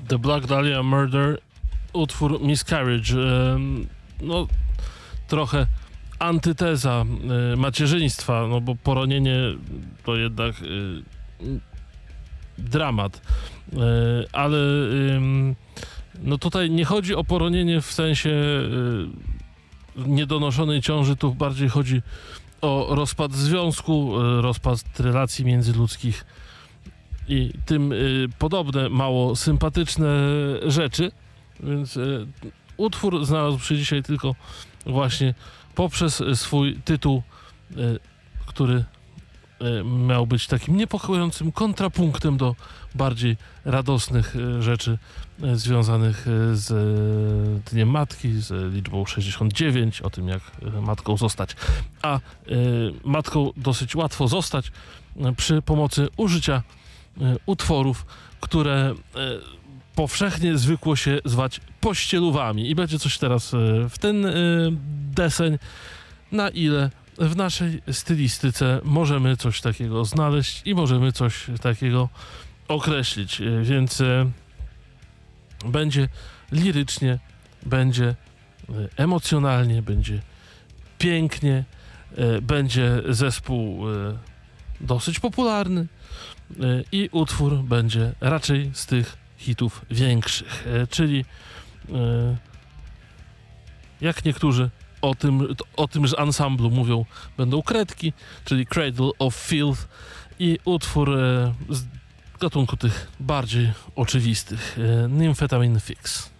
The Black Dahlia Murder, utwór Miscarriage. No, trochę antyteza macierzyństwa, no bo poronienie to jednak dramat. Ale no tutaj nie chodzi o poronienie w sensie niedonoszonej ciąży, tu bardziej chodzi o rozpad związku, rozpad relacji międzyludzkich i tym podobne, mało sympatyczne rzeczy. Więc utwór znalazł się dzisiaj tylko właśnie poprzez swój tytuł, który miał być takim niepokojącym kontrapunktem do bardziej radosnych rzeczy związanych z Dniem Matki, z liczbą 69, o tym jak matką zostać. A matką dosyć łatwo zostać przy pomocy użycia utworów, które powszechnie zwykło się zwać pościelówami. I będzie coś teraz w ten deseń, na ile w naszej stylistyce możemy coś takiego znaleźć i możemy coś takiego określić. Więc będzie lirycznie, będzie emocjonalnie, będzie pięknie, będzie zespół dosyć popularny i utwór będzie raczej z tych hitów większych, czyli jak niektórzy o tymże ansamblu mówią, będą kredki, czyli Cradle of Filth i utwór z gatunku tych bardziej oczywistych, Nymphetamine Fix.